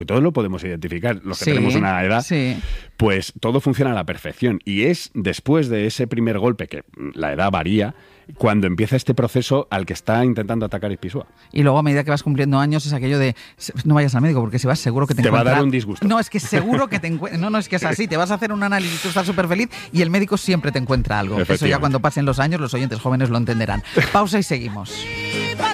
todos lo podemos identificar, los que Sí, tenemos una edad, sí. pues todo funciona a la perfección. Y es después de ese primer golpe, que la edad varía, cuando empieza este proceso al que está intentando atacar Ispizúa. Y luego, a medida que vas cumpliendo años, es aquello de no vayas al médico, porque si vas seguro que te va a encuentra... dar un disgusto. No, es que seguro que te encuentra... No, es que es así. Te vas a hacer un análisis, tú estás súper feliz y el médico siempre te encuentra algo. Eso ya cuando pasen los años, los oyentes jóvenes lo entenderán. Pausa y seguimos.